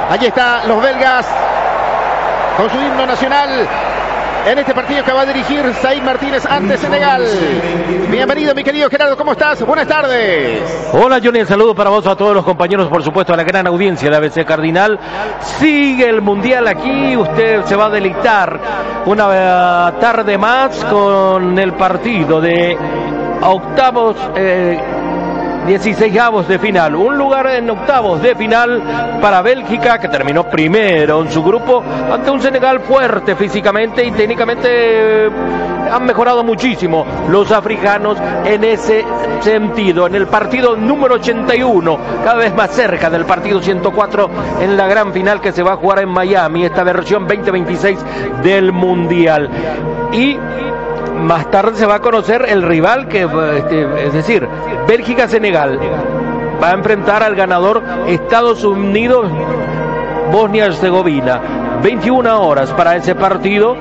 Allí están los belgas con su himno nacional en este partido que va a dirigir Said Martínez ante Senegal. Bienvenido, mi querido Gerardo, ¿cómo estás? Buenas tardes. Hola, Johnny, el saludo para vos, a todos los compañeros, por supuesto, a la gran audiencia de ABC Cardinal. Sigue el Mundial aquí, usted se va a deleitar una tarde más con el partido de octavos, 16avos de final, un lugar en octavos de final para Bélgica, que terminó primero en su grupo ante un Senegal fuerte físicamente y técnicamente. Han mejorado muchísimo los africanos en ese sentido. En el partido número 81, cada vez más cerca del partido 104 en la gran final que se va a jugar en Miami, esta versión 2026 del Mundial. Y más tarde se va a conocer el rival, que es decir, Bélgica-Senegal va a enfrentar al ganador Estados Unidos-Bosnia-Herzegovina. 21 horas para ese partido,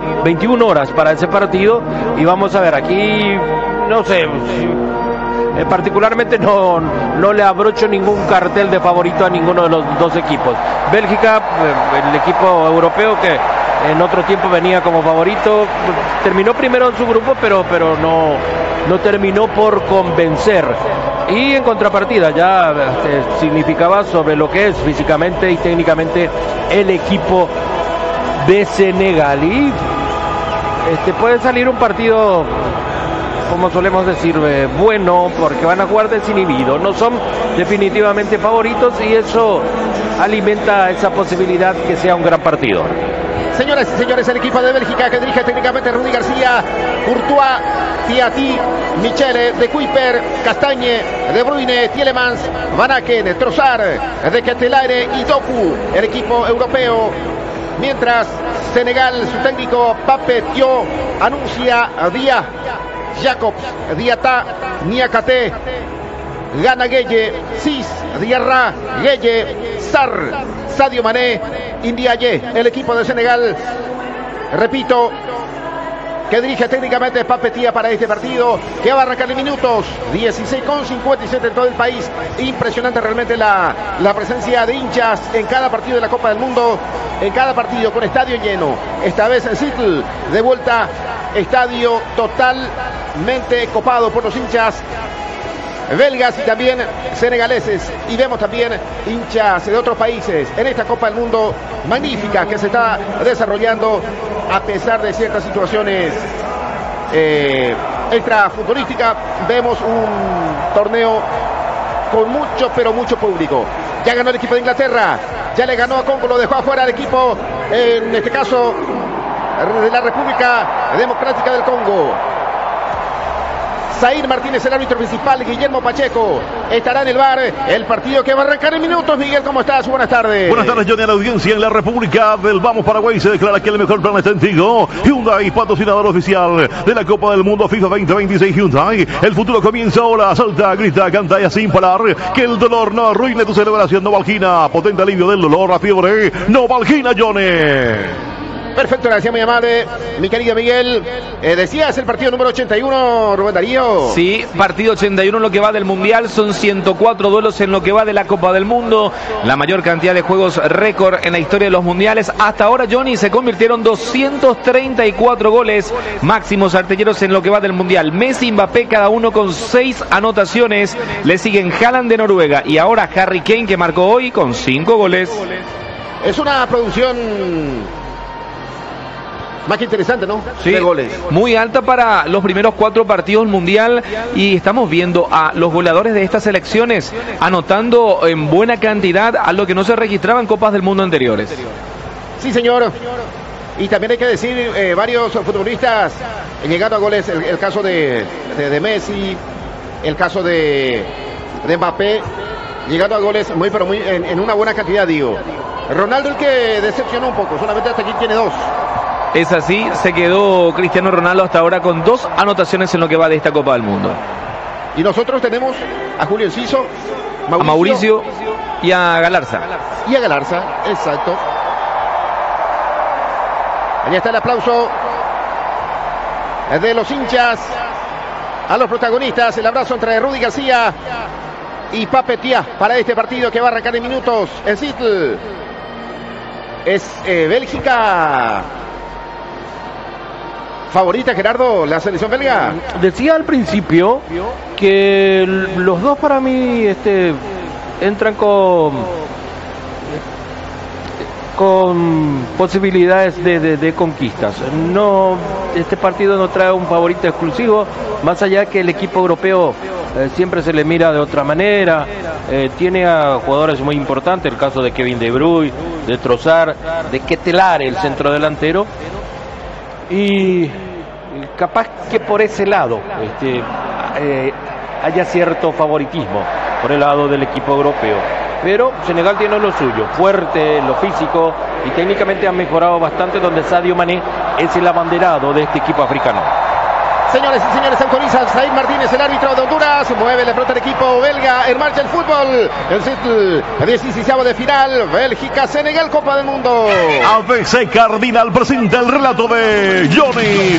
y vamos a ver, aquí no sé, particularmente no le abrocho ningún cartel de favorito a ninguno de los dos equipos. Bélgica, el equipo europeo que en otro tiempo venía como favorito, terminó primero en su grupo, pero no terminó por convencer. Y en contrapartida ya significaba sobre lo que es físicamente y técnicamente el equipo de Senegal. Y puede salir un partido, como solemos decir, bueno, porque van a jugar desinhibidos, no son definitivamente favoritos, y eso alimenta esa posibilidad que sea un gran partido. Señoras y señores, el equipo de Bélgica que dirige técnicamente Rudy García, Courtois, Tiati, Michele, De Kuyper, Castagne, De Bruyne, Tielemans, Van Aken, Trossard, De Ketelaere y Doku, el equipo europeo. Mientras Senegal, su técnico Pape Thiaw anuncia Dia, Jacobs, Diata, Niakate, Gana Gueye, Cis, Diarra, Gueye, Sar, Sadio Mané, Indiaye, el equipo de Senegal. Repito, que dirige técnicamente Pape Thiaw para este partido, que va a arrancar en minutos, 16,57 en todo el país. Impresionante realmente la presencia de hinchas en cada partido de la Copa del Mundo, en cada partido con estadio lleno. Esta vez en Seattle, de vuelta, estadio totalmente copado por los hinchas belgas y también senegaleses, y vemos también hinchas de otros países en esta Copa del Mundo magnífica que se está desarrollando a pesar de ciertas situaciones extrafutbolísticas. Vemos un torneo con mucho, pero mucho público. Ya ganó el equipo de Inglaterra, ya le ganó a Congo, lo dejó afuera el equipo, en este caso, de la República Democrática del Congo. Said Martínez, el árbitro principal, Guillermo Pacheco estará en el bar. El partido que va a arrancar en minutos. Miguel, ¿cómo estás? Buenas tardes. Buenas tardes, Johnny, a la audiencia en la República del Vamos Paraguay. Se declara que el mejor plan está en Tigo. Hyundai, patrocinador oficial de la Copa del Mundo FIFA 2026. Hyundai, el futuro comienza ahora. Salta, grita, canta y sin parar. Que el dolor no arruine tu celebración. Novalgina, potente alivio del dolor, la fiebre. Novalgina, Johnny. Perfecto, gracias, muy amable, mi querido Miguel. Decías el partido número 81, Rubén Darío. Sí, partido 81 en lo que va del Mundial, son 104 duelos en lo que va de la Copa del Mundo, la mayor cantidad de juegos récord en la historia de los Mundiales. Hasta ahora, Johnny, se convirtieron 234 goles máximos artilleros en lo que va del Mundial. Messi y Mbappé, cada uno con 6 anotaciones. Le siguen Haaland de Noruega y ahora Harry Kane, que marcó hoy con 5 goles. Es una producción más que interesante, ¿no? Sí, de goles. Muy alta para los primeros 4 partidos mundial, y estamos viendo a los goleadores de estas selecciones anotando en buena cantidad, a lo que no se registraba en Copas del Mundo anteriores. Sí, señor. Y también hay que decir, varios futbolistas llegando a goles, el caso de Messi, el caso de Mbappé, llegando a goles muy, pero muy en una buena cantidad, digo. Ronaldo, el que decepcionó un poco, solamente hasta aquí tiene 2. Es así, se quedó Cristiano Ronaldo hasta ahora con 2 anotaciones en lo que va de esta Copa del Mundo. Y nosotros tenemos a Julio Enciso, a Mauricio y a Galarza. Y a Galarza, exacto. Allá está el aplauso de los hinchas a los protagonistas. El abrazo entre Rudy García y Pape Thiaw para este partido que va a arrancar en minutos en Seattle. Es Bélgica favorita, Gerardo, la selección belga. Decía al principio que los dos para mí entran con posibilidades de conquistas. No, este partido no trae un favorito exclusivo, más allá que el equipo europeo siempre se le mira de otra manera. Tiene a jugadores muy importantes, el caso de Kevin De Bruyne, de Trossard, de Ketelare, el centrodelantero, y capaz que por ese lado haya cierto favoritismo por el lado del equipo europeo. Pero Senegal tiene lo suyo, fuerte, lo físico, y técnicamente ha mejorado bastante, donde Sadio Mané es el abanderado de este equipo africano. Señores y señores, autoriza Said Martínez, el árbitro de Honduras. Mueve la pelota del equipo belga. En marcha el fútbol. El 16avo de final. Bélgica, Senegal, Copa del Mundo. ABC Cardinal presenta el relato de Johnny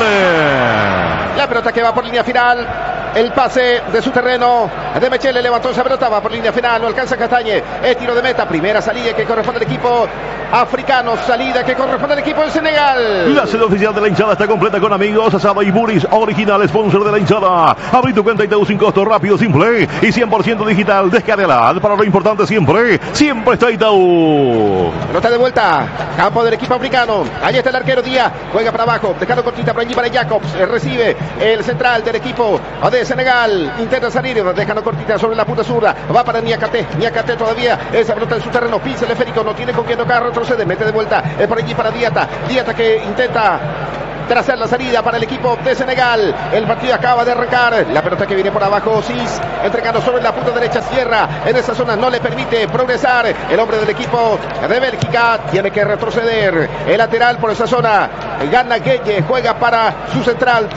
González. La pelota que va por línea final. El pase de su terreno de Michele, levantó esa pelota, va por línea final, no alcanza Castañe, es tiro de meta, primera salida que corresponde al equipo africano, salida que corresponde al equipo del Senegal. La sede oficial de la hinchada está completa con amigos, Asada y Buris, original sponsor de la hinchada. Abrí tu cuenta y te sin costo, rápido, simple y 100% digital. Descárgala, para lo importante siempre está Itaú. Pelota de vuelta, campo del equipo africano, ahí está el arquero Díaz, juega para abajo, dejando cortita por allí para Jacobs, recibe el central del equipo de Senegal, intenta salir, dejando cortita sobre la punta zurda, va para Niakate todavía, esa pelota en su terreno, pisa el esférico, no tiene con quién tocar, retrocede, mete de vuelta, por allí para Diata que intenta trazar la salida para el equipo de Senegal. El partido acaba de arrancar, la pelota que viene por abajo, Cis entregando sobre la punta derecha, cierra en esa zona, no le permite progresar el hombre del equipo de Bélgica, tiene que retroceder el lateral por esa zona, gana Gueye, juega para su central,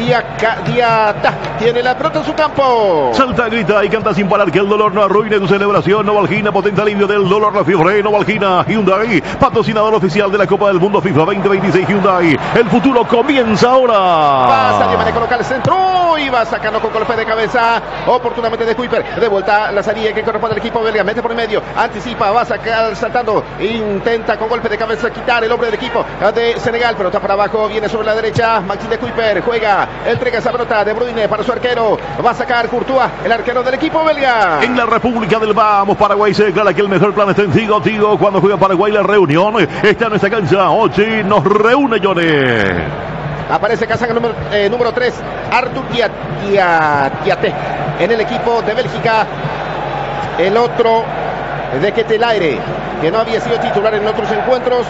Diata tiene la pelota en su campo, salta, grita y canta sin parar, que el dolor no arruine tu celebración. Novalgina, potente alivio del dolor, la fiebre. Novalgina, Hyundai, patrocinador oficial de la Copa del Mundo FIFA 2026. Hyundai, el futuro comienza ahora. Va Sadio Mané, coloca el centro y va sacando con golpe de cabeza oportunamente de Kuiper, de vuelta la salida que corresponde al equipo belga, mete por el medio, anticipa, va a sacar saltando, intenta con golpe de cabeza quitar el hombre del equipo de Senegal, pero está para abajo, viene sobre la derecha, Maxime de Kuiper, juega, entrega esa pelota de Bruyne para su arquero, va a sacar Courtois, el arquero del equipo belga. En la República del Vamos, Paraguay se declara que el mejor plan está en Tigo. Cuando juega Paraguay la reunión está en esta cancha, Ochi nos reúne, Johnny. Aparece Casaca número 3, Artur Diaté en el equipo de Bélgica. El otro de Ketelare, que no había sido titular en otros encuentros.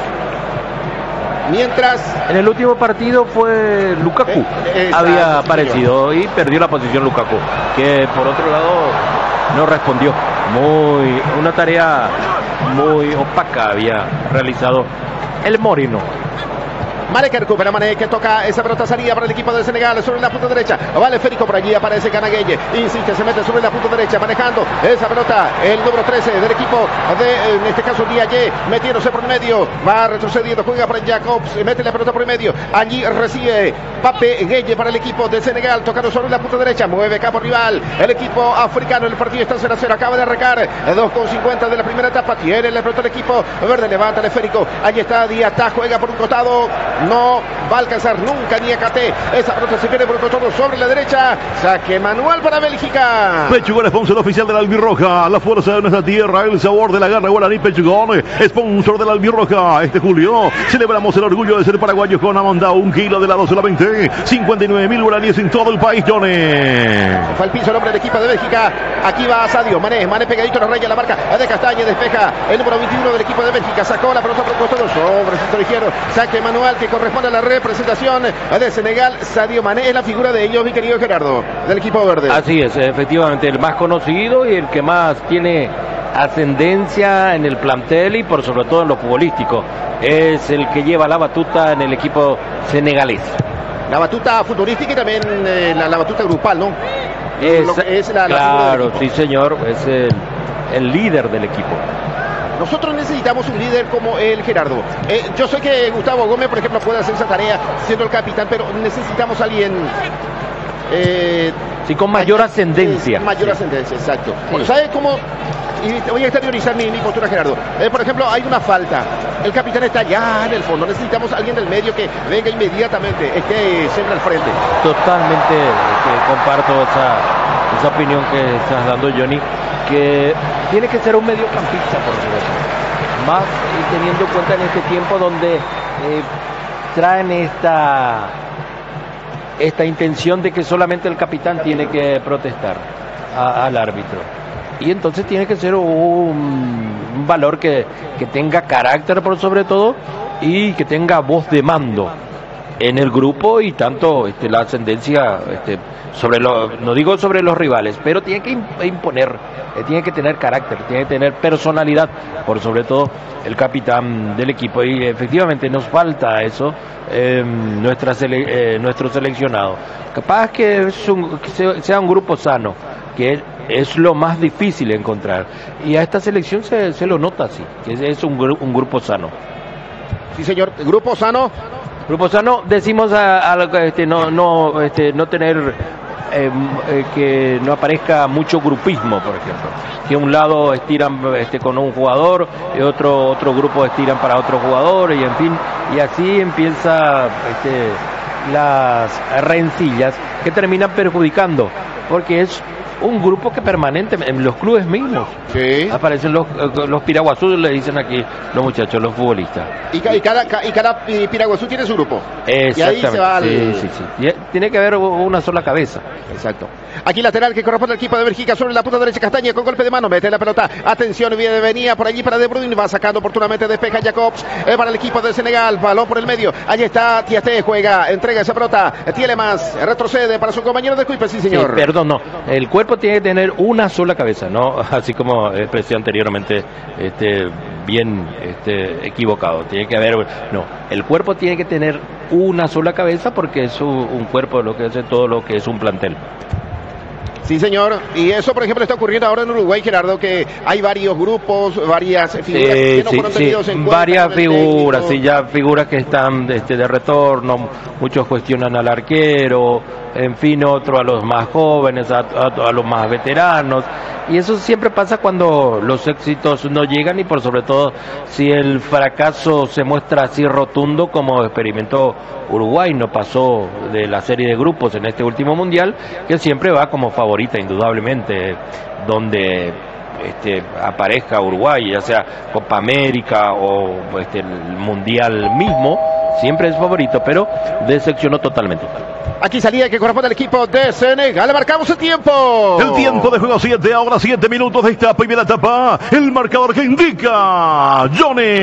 Mientras en el último partido fue Lukaku, había aparecido y perdió la posición Lukaku, que por otro lado no respondió. Una tarea muy opaca había realizado el Moreno. Mané que recupera, Mané que toca esa pelota salida para el equipo de Senegal sobre la punta derecha, vale Férico, por allí aparece Canagueye, insiste, se mete sobre la punta derecha, manejando esa pelota el número 13 del equipo de, en este caso Diaye, metiéndose por el medio, va retrocediendo, juega para Jacobs, mete la pelota por el medio, allí recibe Pape Gueye para el equipo de Senegal, tocando sobre la punta derecha, mueve campo rival, el equipo africano, el partido está 0-0, acaba de arrancar 2:50 de la primera etapa, tiene la pelota el equipo verde, levanta el esférico, allí está Diata, juega por un costado, no va a alcanzar nunca Niakate, esa pelota se pierde por un costado sobre la derecha, saque manual para Bélgica. Pechugón, sponsor oficial de la Albirroja, la fuerza de nuestra tierra, el sabor de la garra guaraní. Pechugón, sponsor de la Albirroja. Este julio celebramos el orgullo de ser paraguayos con Amanda, 1 kilo de helado solamente 59.000 guaraníes en todo el país, Johnny. Fue al piso el hombre del equipo de Bélgica, aquí va Sadio Mané pegadito a la raya, la marca de Castañe, despeja el número 21 del equipo de Bélgica, sacó la pelota por un costado sobre el sector izquierdo, saque manual que corresponde a la representación de Senegal. Sadio Mané es la figura de ellos, mi querido Gerardo, del equipo verde. Así es, efectivamente, el más conocido y el que más tiene ascendencia en el plantel y por sobre todo en lo futbolístico. Es el que lleva la batuta en el equipo senegalés. La batuta futbolística y también la batuta grupal, ¿no? Es claro, sí señor, es el líder del equipo. Nosotros necesitamos un líder como el Gerardo. Yo sé que Gustavo Gómez, por ejemplo, puede hacer esa tarea siendo el capitán, pero necesitamos a alguien Sí, con mayor ascendencia. Mayor ascendencia, exacto. Bueno, ¿sabes cómo? Y voy a exteriorizar mi postura, Gerardo. Por ejemplo, hay una falta. El capitán está allá en el fondo. Necesitamos a alguien del medio que venga inmediatamente, esté siempre al frente. Totalmente comparto esa opinión que estás dando, Johnny, que tiene que ser un mediocampista, por supuesto. Más teniendo en cuenta en este tiempo donde traen esta intención de que solamente el capitán tiene que protestar al árbitro. Y entonces tiene que ser un valor que tenga carácter por sobre todo y que tenga voz de mando en el grupo y tanto la ascendencia no digo sobre los rivales, pero tiene que imponer, tiene que tener carácter, tiene que tener personalidad, por sobre todo el capitán del equipo, y efectivamente nos falta eso nuestro seleccionado. Capaz que sea un grupo sano, que es lo más difícil encontrar, y a esta selección se lo nota así, que es un grupo sano. Sí, señor, grupo sano. Grupo sano, decimos no tener que no aparezca mucho grupismo, por ejemplo, que un lado estiran con un jugador y otro grupo estiran para otro jugador, y en fin, y así empieza las rencillas que terminan perjudicando, porque es un grupo que permanente en los clubes mismos. Sí. Aparecen los piraguazú, le dicen aquí los muchachos, los futbolistas. Y cada piraguazú tiene su grupo. Exactamente. Y ahí se va sí. Y tiene que haber una sola cabeza. Exacto. Aquí lateral que corresponde al equipo de Bélgica sobre la punta derecha, Castañe con golpe de mano, mete la pelota. Atención, venía por allí para De Bruyne, va sacando oportunamente, despeja Jacobs para el equipo de Senegal, balón por el medio. Allí está Tiaté, juega, entrega esa pelota. Tielemans retrocede para su compañero de Kuipers, sí señor. Sí, perdón, no. El cuerpo tiene que tener una sola cabeza, no así como expresé anteriormente, bien equivocado. Tiene que haber, no. El cuerpo tiene que tener una sola cabeza porque es un cuerpo lo que hace todo lo que es un plantel. Sí, señor. Y eso, por ejemplo, está ocurriendo ahora en Uruguay, Gerardo, que hay varios grupos, varias figuras que no fueron tenidos en cuenta. Varias figuras, sí, ya figuras que están de retorno. Muchos cuestionan al arquero, en fin, otro a los más jóvenes, a los más veteranos. Y eso siempre pasa cuando los éxitos no llegan y por sobre todo si el fracaso se muestra así rotundo como experimentó Uruguay. No pasó de la serie de grupos en este último mundial, que siempre va como favorita indudablemente donde aparezca Uruguay, ya sea Copa América o el mundial mismo, siempre es favorito, pero decepcionó totalmente. Aquí salía que corresponde al equipo de Senegal. Le marcamos el tiempo. El tiempo de juego 7, ahora 7 minutos de esta primera etapa. El marcador que indica Johnny.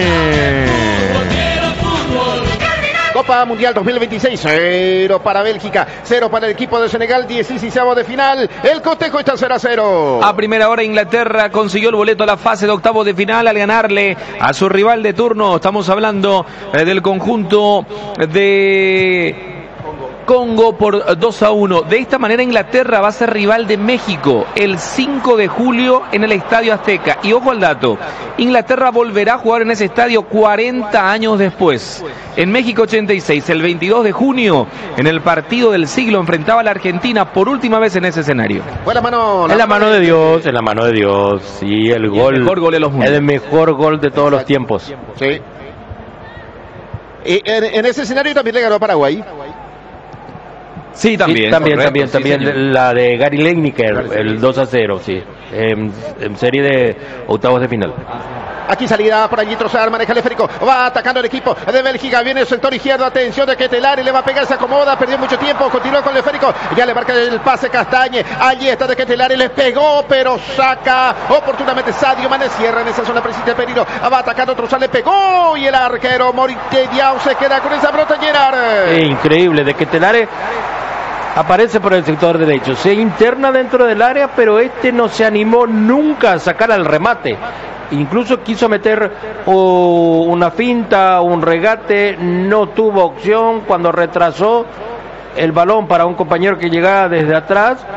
Copa Mundial 2026, 0 para Bélgica, 0 para el equipo de Senegal, 16avo de final. El cotejo está 0-0. A primera hora Inglaterra consiguió el boleto a la fase de octavos de final al ganarle a su rival de turno. Estamos hablando del conjunto de Congo por 2-1. De esta manera Inglaterra va a ser rival de México el 5 de julio en el Estadio Azteca. Y ojo al dato, Inglaterra volverá a jugar en ese estadio 40 años después. En México 86, el 22 de junio, en el partido del siglo, enfrentaba a la Argentina por última vez en ese escenario. Buena mano. En la mano de Dios, en la mano de Dios. Sí, el mejor gol de los mundiales. El mejor gol de todos los tiempos. Sí. Y en ese escenario también le ganó a Paraguay. Sí, también. También, la de Gary Lineker, el 2-0, sí. En serie de octavos de final. Aquí salida por allí Trossard, maneja el esférico, va atacando el equipo de Bélgica, viene el sector izquierdo, atención de Ketelare, le va a pegar, se acomoda, perdió mucho tiempo, continúa con el esférico, ya le marca el pase Castañe, allí está de Ketelare, le pegó, pero saca oportunamente Sadio Mané, cierra en esa zona precisa de peligro, va atacando Trossard, le pegó, y el arquero Morite Diao se queda con esa pelota, Gerard. Increíble, de Ketelare aparece por el sector derecho, se interna dentro del área, pero no se animó nunca a sacar al remate. Incluso quiso meter una finta, un regate, no tuvo opción. Cuando retrasó el balón para un compañero que llegaba desde atrás,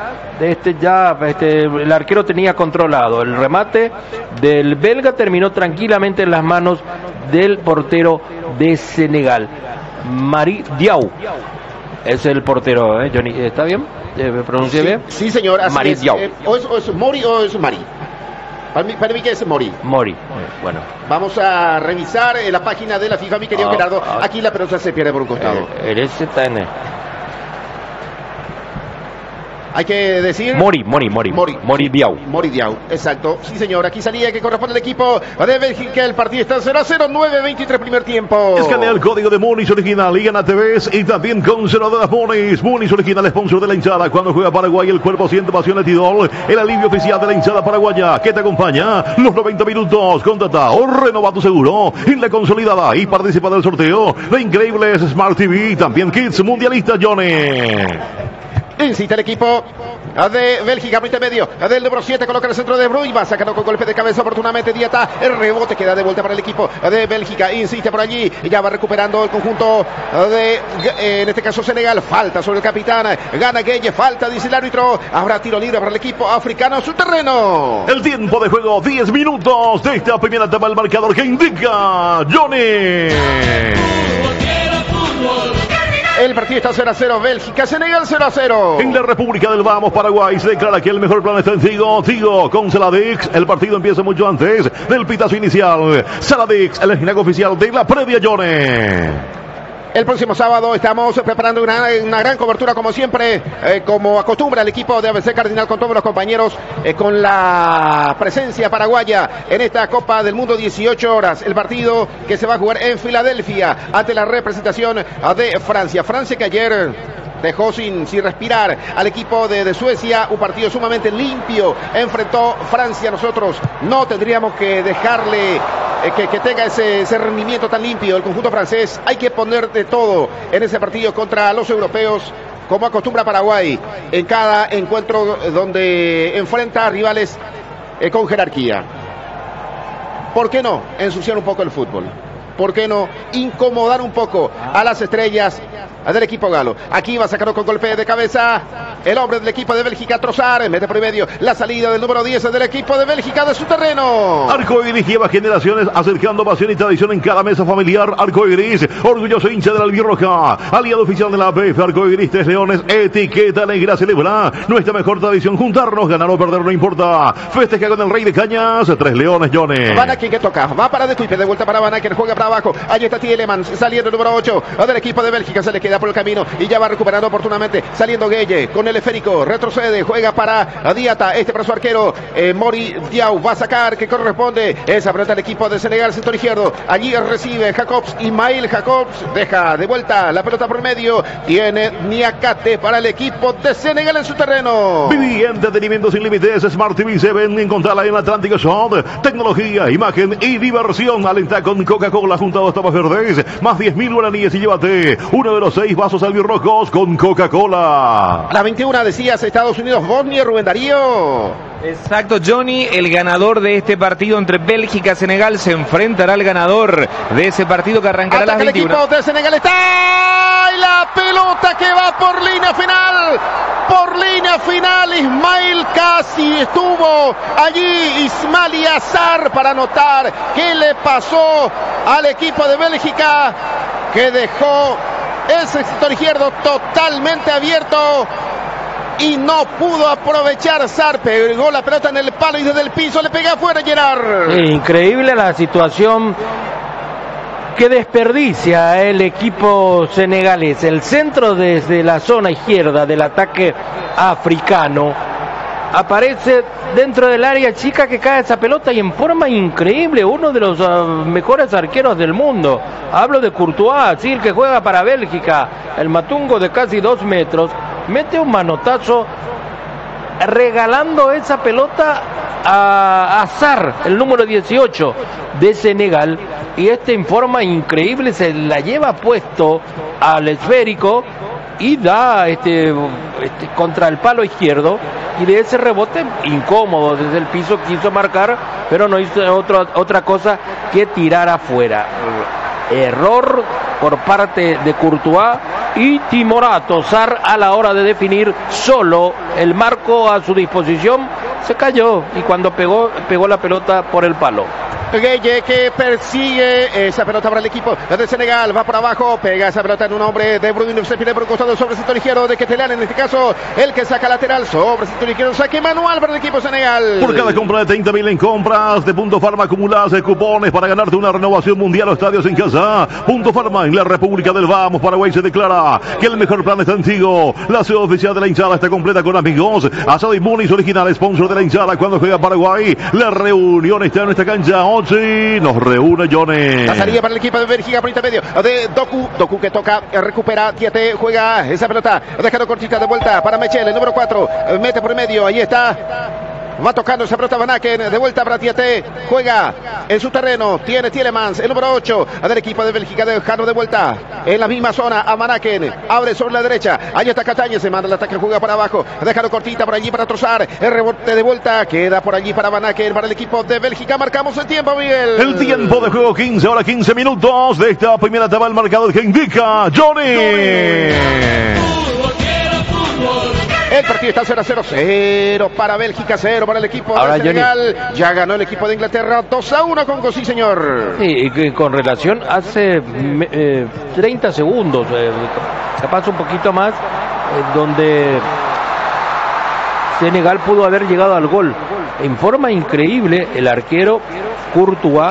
el arquero tenía controlado. El remate del belga terminó tranquilamente en las manos del portero de Senegal, Mari Diaw. Es el portero, Johnny. ¿Está bien? ¿Me pronuncié bien? Sí, señor. Así Mari es. Diaw. O es Mori o es Mari. Para mí que es Mori. Mori. Bueno. Vamos a revisar la página de la FIFA, mi querido Gerardo. Aquí la pelota se pierde por un costado. El STN. Hay que decir... Mori Diaw. Mori Diaw, exacto. Sí, señor. Aquí salía que corresponde al equipo de Bélgica. El partido está 0-0, 9-23 primer tiempo. Escanea el código de Muniz Original y gana TVs y también con cero de las Muniz. Muniz Original, sponsor de la hinchada. Cuando juega Paraguay, el cuerpo siente pasión Etidol. El alivio oficial de la hinchada paraguaya que te acompaña los 90 minutos. Contrata o renova tu seguro en la consolidada y participa del sorteo de increíbles Smart TV. También Kids Mundialista, Johnny. Incita el equipo de Bélgica, medio del número 7, coloca en el centro de Bruyne, va sacando con golpe de cabeza oportunamente Diata, el rebote queda de vuelta para el equipo de Bélgica, insiste por allí, y ya va recuperando el conjunto de, en este caso Senegal, falta sobre el capitán, gana Gueye, falta, dice el árbitro, habrá tiro libre para el equipo africano a su terreno. El tiempo de juego, 10 minutos de esta primera etapa, el marcador que indica Johnny. El partido está 0-0, Bélgica, Senegal 0-0. En la República del Vamos, Paraguay, se declara que el mejor plan está en Tigo con Saladix. El partido empieza mucho antes del pitazo inicial. Saladix, el escenario oficial de la previa, Johnny. El próximo sábado estamos preparando una gran cobertura, como siempre, como acostumbra el equipo de ABC Cardinal con todos los compañeros, con la presencia paraguaya en esta Copa del Mundo, 18 horas. El partido que se va a jugar en Filadelfia ante la representación de Francia. Francia que ayer dejó sin respirar al equipo de Suecia, un partido sumamente limpio. Enfrentó Francia. Nosotros no tendríamos que dejarle que tenga ese rendimiento tan limpio. El conjunto francés, hay que poner de todo en ese partido contra los europeos, como acostumbra Paraguay en cada encuentro donde enfrenta a rivales con jerarquía. ¿Por qué no ensuciar un poco el fútbol? ¿Por qué no incomodar un poco a las estrellas del equipo galo? Aquí va a sacarlo con golpe de cabeza el hombre del equipo de Bélgica, Trossard, mete por el medio la salida del número 10 del equipo de Bélgica de su terreno. Arcoiris lleva generaciones acercando pasión y tradición en cada mesa familiar. Arcoiris, orgulloso hincha de la albirroja, aliado oficial de la APF. Arcoiris, 3 leones, etiqueta negra, celebra nuestra mejor tradición, juntarnos, ganar o perder no importa. Festeja con el rey de cañas, 3 leones, Johnny. Van Aken que toca, va para de Tuipe, de vuelta para Van Aken, juega para abajo, ahí está Tielemans, saliendo el número 8 del equipo de Bélgica, se le queda por el camino y ya va recuperando oportunamente, saliendo Gueye con el esférico, retrocede, juega para Diata, para su arquero, Mori Diaw, va a sacar, que corresponde, esa pelota al equipo de Senegal, sector izquierdo, allí recibe Jacobs, Ismail Jacobs, deja de vuelta la pelota por medio, tiene Niakate para el equipo de Senegal en su terreno. Viví entretenimiento sin límites, Smart TV 7, encontrarla en Atlántico Shop, tecnología, imagen y diversión, alenta con Coca-Cola junto a dos tapas verdes, más 10.000 guaraníes y llévate uno de los 6 vasos albirrojos con Coca-Cola. La 21 decías, Estados Unidos, Bosnia, Rubén Darío. Exacto, Johnny, el ganador de este partido entre Bélgica y Senegal se enfrentará al ganador de ese partido que arrancará a las 21. El equipo de Senegal está, y la pelota que va por línea final. Por línea final, Ismail casi estuvo allí, Ismail Azar, para anotar. ¿Qué le pasó al equipo de Bélgica? Que dejó ese sector izquierdo totalmente abierto y no pudo aprovechar. Sar pegó la pelota en el palo y desde el piso le pega afuera Gerard. Increíble la situación que desperdicia el equipo senegalés. El centro desde la zona izquierda del ataque africano aparece dentro del área chica que cae esa pelota y en forma increíble, uno de los mejores arqueros del mundo. Hablo de Courtois, sí, el que juega para Bélgica, el matungo de casi 2 metros, mete un manotazo regalando esa pelota a Azar, el número 18 de Senegal, y en forma increíble se la lleva puesto al esférico y da contra el palo izquierdo, y de ese rebote incómodo desde el piso quiso marcar, pero no hizo otra cosa que tirar afuera. Error por parte de Courtois y timorato. Sar, a la hora de definir solo el marco a su disposición, se cayó y cuando pegó la pelota por el palo. Gueye que persigue esa pelota para el equipo de Senegal, va por abajo, pega esa pelota en un hombre de Bruyne, se pide por un costado sobre el sector izquierdo de Ketelan, en este caso el que saca lateral sobre el sector izquierdo, saque manual para el equipo Senegal. Por cada compra de 30.000 en compras de Punto Farma acumuladas de cupones para ganarte una renovación mundial o estadios en casa. Punto Farma en la República del Vamos, Paraguay se declara que el mejor plan está contigo. La sede oficial de la hinchada está completa con amigos. Asado y Muniz, original sponsor de la hinchada cuando juega Paraguay. La reunión está en nuestra cancha. Ochi nos reúne Johnny. La salida para el equipo de Bélgica por intermedio de Doku que toca, recupera, Tieté, juega esa pelota, dejando cortita de vuelta para Mechel, el número 4, mete por medio, ahí está. Va tocando esa pelota Van Aken, de vuelta para Tieté, juega en su terreno, tiene Tielemans, el número 8 del equipo de Bélgica, dejando de vuelta en la misma zona a Van Aken, abre sobre la derecha, ahí está Castañe, se manda el ataque, juega para abajo, dejando cortita por allí para Trossard, el rebote de vuelta, queda por allí para Van Aken, para el equipo de Bélgica, marcamos el tiempo, Miguel. El tiempo de juego, 15 horas 15 minutos de esta primera etapa, el marcador que indica Johnny. El partido está 0-0 para Bélgica, 0 para el equipo de Senegal. Johnny, ya ganó el equipo de Inglaterra 2-1 con Gossi, señor. Sí, y con relación hace 30 segundos, capaz un poquito más, donde Senegal pudo haber llegado al gol. En forma increíble, el arquero Courtois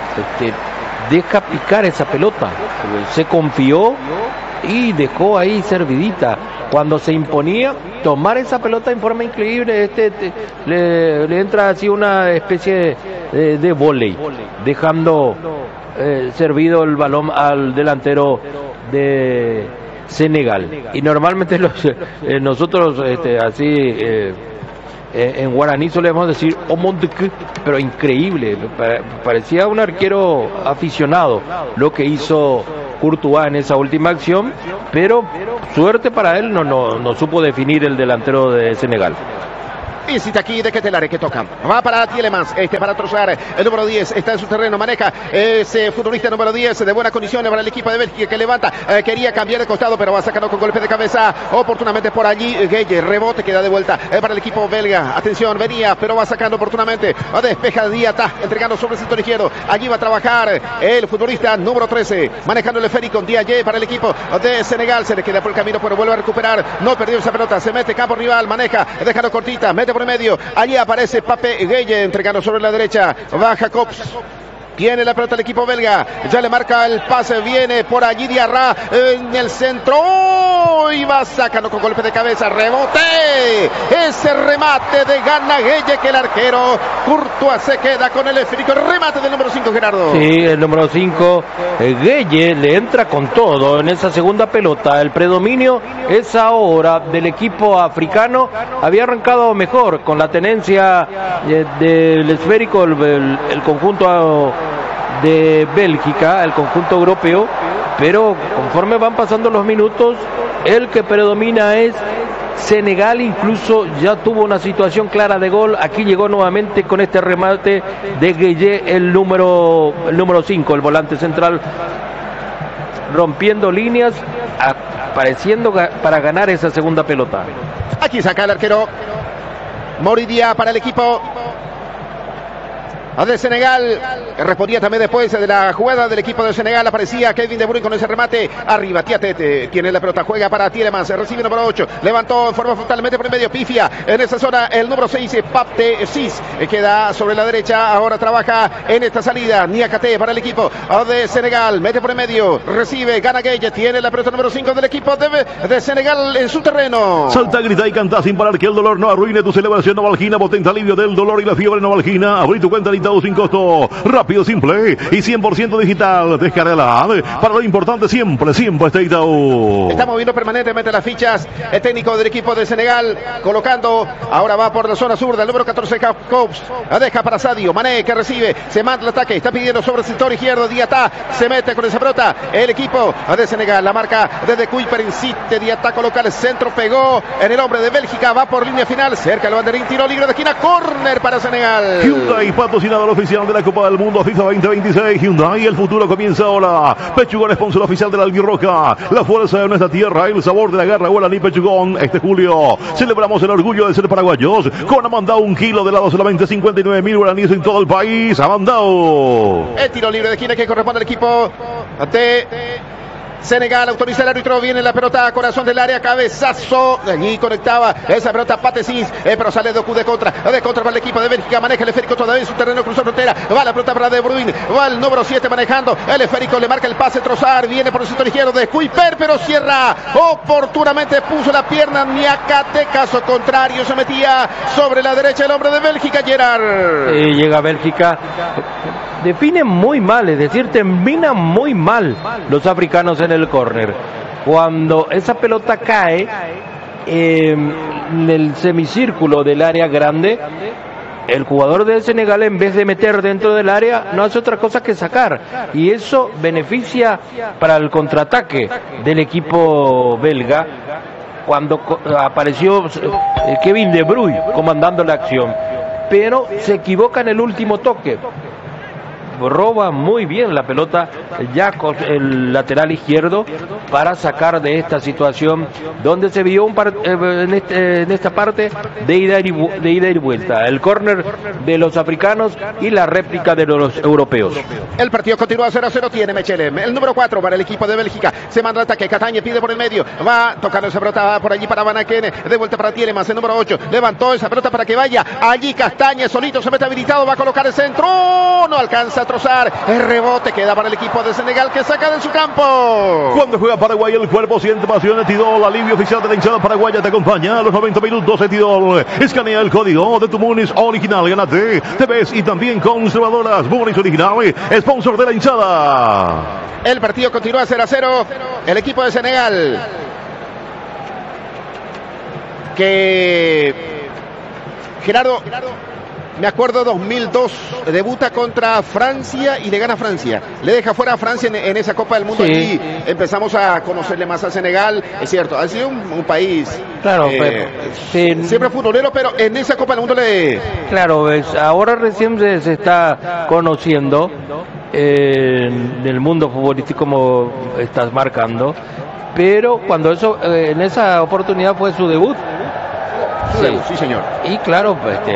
deja picar esa pelota. Se confió y dejó ahí servidita. Cuando se imponía tomar esa pelota en forma increíble, le entra así una especie de vóley, dejando servido el balón al delantero de Senegal. Y normalmente nosotros así en guaraní solemos decir Omonduk, pero increíble, parecía un arquero aficionado lo que hizo Courtois en esa última acción, pero suerte para él, no supo definir el delantero de Senegal. Visita aquí de Ketelar que toca. Va para Tielemans, para Trossard. El número 10 está en su terreno, maneja ese futbolista número 10 de buenas condiciones para el equipo de Bélgica que levanta. Quería cambiar de costado, pero va sacando con golpe de cabeza. Oportunamente por allí Gueye, rebote, queda de vuelta para el equipo belga. Atención, venía, pero va sacando oportunamente. Despeja Diata, entregando sobre el sector izquierdo. Allí va a trabajar el futbolista número 13, manejando el esférico. Diaye para el equipo de Senegal. Se le queda por el camino, pero vuelve a recuperar. No perdió esa pelota, se mete campo rival, maneja, dejando cortita, mete por medio, allí aparece Pape Gueye entregando sobre la derecha, va Jacobs, tiene la pelota el equipo belga, ya le marca el pase, viene por allí Diarra en el centro, y va sacando con golpe de cabeza, rebote, ese remate de Gana Gueye que el arquero Courtois se queda con el esférico, remate del número 5, Gerardo. Sí, el número 5, Gueye le entra con todo en esa segunda pelota, el predominio es ahora del equipo africano, había arrancado mejor con la tenencia del esférico, el conjunto de Bélgica, el conjunto europeo, pero conforme van pasando los minutos, el que predomina es Senegal, incluso ya tuvo una situación clara de gol, aquí llegó nuevamente con este remate de Gueye, el número 5, el volante central, rompiendo líneas, apareciendo para ganar esa segunda pelota. Aquí saca el arquero Moridia para el equipo de Senegal, respondía también después de la jugada del equipo de Senegal, aparecía Kevin De Bruyne con ese remate, arriba Tieté tiene la pelota, juega para Tielemans, recibe el número 8, levantó en forma frontalmente por el medio, pifia en esa zona, el número 6, Papte Sis, queda sobre la derecha, ahora trabaja en esta salida, Niakate para el equipo de Senegal, mete por el medio, recibe, gana Gueye, tiene la pelota número 5 del equipo de Senegal en su terreno. Salta, grita y canta sin parar que el dolor no arruine tu celebración. Novalgina, potente alivio del dolor y la fiebre. Novalgina, abrí tu cuenta sin costo, rápido, simple y 100% digital. Descárgala. Para lo importante siempre está Itaú. Está moviendo permanentemente las fichas el técnico del equipo de Senegal, colocando, ahora va por la zona sur del número 14, Jacobs, la deja para Sadio Mané que recibe, se manda el ataque, está pidiendo sobre el sector izquierdo, Diata se mete con esa pelota, el equipo de Senegal, la marca desde Kuiper, insiste, Diata coloca el centro, pegó en el hombre de Bélgica, va por línea final, cerca el banderín, tiro libre de esquina, córner para Senegal. Hyundai, patrocinador patrocinador oficial de la Copa del Mundo FIFA 2026. Hyundai, el futuro comienza ahora. Pechugón, sponsor oficial de la Albirroja. La fuerza de nuestra tierra, el sabor de la garra guaraní Pechugón. Este julio celebramos el orgullo de ser paraguayos con Amandao, 1 kilo de helado, solamente 59.000 guaraníes en todo el país. Amandao. El tiro libre de esquina que corresponde al equipo de Senegal. Autoriza el árbitro, viene la pelota a corazón del área, cabezazo, allí conectaba esa pelota Patecís, pero sale Doku de contra para el equipo de Bélgica, maneja el esférico todavía en su terreno, cruzó frontera, va la pelota para De Bruyne, va el número 7 manejando el esférico, le marca el pase Trossard, viene por el sector izquierdo de Kuiper, pero cierra oportunamente, puso la pierna Niakate, caso contrario, se metía sobre la derecha el hombre de Bélgica, Gerard. Llega Bélgica, define muy mal, es decir, terminan muy mal los africanos en el córner. Cuando esa pelota cae en el semicírculo del área grande, el jugador de Senegal, en vez de meter dentro del área, no hace otra cosa que sacar, y eso beneficia para el contraataque del equipo belga cuando apareció Kevin De Bruyne comandando la acción, pero se equivoca en el último toque. Roba muy bien la pelota ya con el lateral izquierdo para sacar de esta situación donde se vio en esta parte de ida y vuelta, el córner de los africanos y la réplica de los europeos. El partido continúa 0-0, tiene Mechele, el número 4 para el equipo de Bélgica, se manda el ataque, Catañe pide por el medio, va tocando esa pelota, va por allí para Van Aken, de vuelta para Tielemans, el número 8, levantó esa pelota para que vaya, allí Castañe solito se mete habilitado, va a colocar el centro, no alcanza a Trossard, el rebote queda para el equipo de Senegal que saca de su campo. Cuando juega Paraguay el cuerpo siente pasión, Tidol, alivio oficial de la hinchada paraguaya, te acompaña a los 90 minutos, Tidol, escanea el código de tu Munis original, gánate, TVs y también conservadoras, Munis original, sponsor de la hinchada. El partido continúa 0-0, el equipo de Senegal que Gerardo, me acuerdo 2002, debuta contra Francia y le gana a Francia. Le deja fuera a Francia en esa Copa del Mundo. Sí. Y empezamos a conocerle más a Senegal. Es cierto, ha sido un país claro, siempre futbolero, pero en esa Copa del Mundo le... Claro, ahora recién se está conociendo en el mundo futbolístico, como estás marcando. Pero cuando en esa oportunidad fue su debut. Sí, señor. Y claro,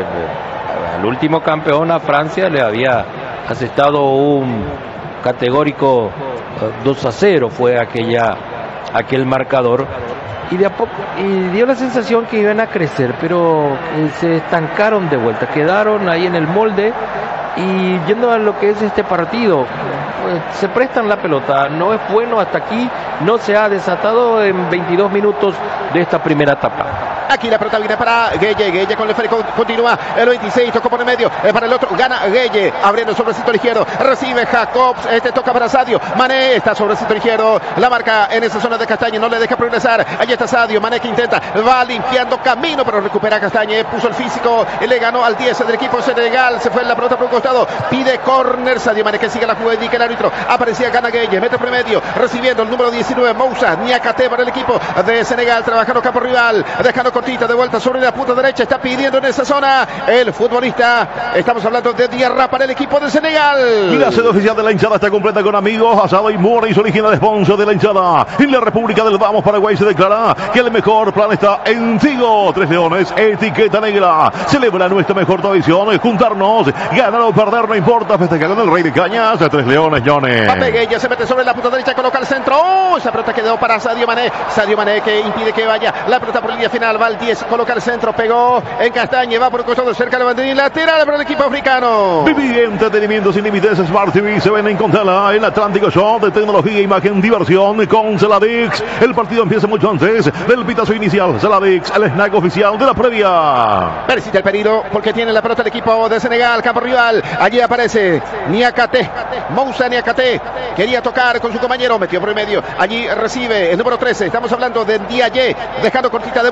el último campeón a Francia le había asestado un categórico 2-0, fue aquel marcador, y de a poco dio la sensación que iban a crecer, pero se estancaron de vuelta, quedaron ahí en el molde. Y yendo a lo que es este partido, se prestan la pelota, no es bueno hasta aquí, no se ha desatado en 22 minutos de esta primera etapa. Aquí la pelota viene para Gueye con el esférico, continúa el 26, tocó por el medio, para el otro, gana Gueye, abriendo sobre el sector izquierdo, recibe Jacobs, toca para Sadio, Mané está sobre el sector izquierdo, la marca en esa zona de Castañe, no le deja progresar, allí está Sadio, Mané que intenta, va limpiando camino, pero recupera Castañe, puso el físico, le ganó al 10 del equipo Senegal, se fue la pelota por un costado, pide córner, Sadio Mané que sigue la jugada, indica el árbitro, aparecía, gana Gueye, mete por el medio, recibiendo el número 19, Moussa, Niakate para el equipo de Senegal, trabajando campo rival, dejando cortita de vuelta sobre la punta derecha, está pidiendo en esa zona el futbolista, estamos hablando de Diarra para el equipo de Senegal. La sede oficial de la hinchada está completa con amigos, asado y Munis original sponsor de la hinchada. En la República del Vamos Paraguay se declara que el mejor plan está en Tigo. 3 Leones, etiqueta negra, celebra nuestra mejor tradición, juntarnos, ganar o perder no importa, festejar con el Rey de Cañas, 3 Leones, Johnny. Papegueya se mete sobre la punta derecha, coloca el centro, esa pelota quedó para Sadio Mané que impide que vaya la pelota por línea final, va al 10, coloca el centro, pegó en Castañe, va por el costado cerca del banderín lateral para el equipo africano. Viví entretenimiento sin límites, Smart TV se ven en Contala, en Atlántico Show de tecnología, imagen, diversión con Celadix. El partido empieza mucho antes del pitazo inicial. Celadix, el snack oficial de la previa. Persiste el peligro porque tiene la pelota el equipo de Senegal, campo rival. Allí aparece Niakate, Moussa Niakate, quería tocar con su compañero, metió por el medio. Allí recibe el número 13, estamos hablando de Ndiaye, dejando cortita de vuelta en su terreno.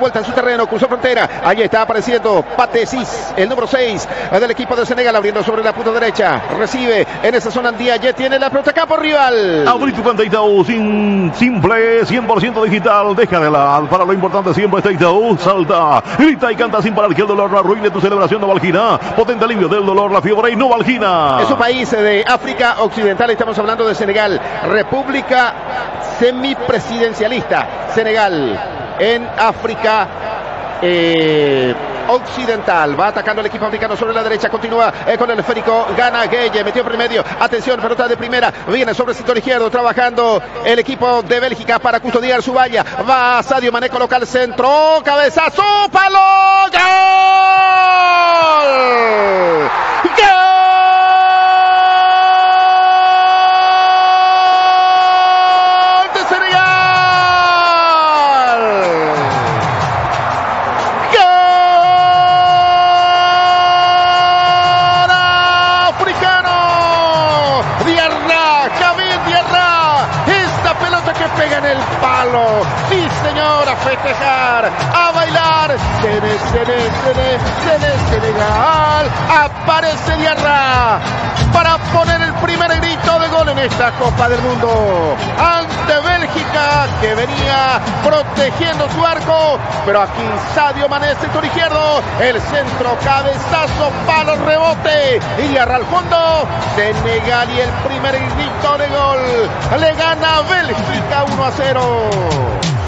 terreno, cruzó frontera. Allí está apareciendo Patesis, el número 6 del equipo de Senegal, abriendo sobre la punta derecha. Recibe en esa zona andía, ya tiene la pelota campo rival. Abrí tu cuenta Itaú, simple, 100% digital. Deja de lado, para lo importante siempre está Itaú. Salta, grita y canta sin parar que el dolor no arruine tu celebración. Novalgina, potente alivio del dolor, la fiebre y Novalgina. Es un país de África Occidental, estamos hablando de Senegal, república semipresidencialista. Senegal en África Occidental. Va atacando el equipo africano sobre la derecha. Continúa con el esférico. Gana Gueye. Metió por medio. Atención, pelota de primera. Viene sobre el sector izquierdo. Trabajando el equipo de Bélgica para custodiar su valla. Va Sadio Mané, coloca el centro. Cabezazo. ¡Palo! ¡Gol! ¡Gol! Pega en el palo, sí señor, a festejar, a bailar. Senegal, aparece Diarra para poner el primer grito de gol en esta Copa del Mundo ante Bélgica, que venía protegiendo su arco, pero aquí Sadio Mané, sector izquierdo, el centro, cabezazo, palo, rebote y Diarra al fondo. Senegal y el primer grito de gol, le gana Bélgica 1-0.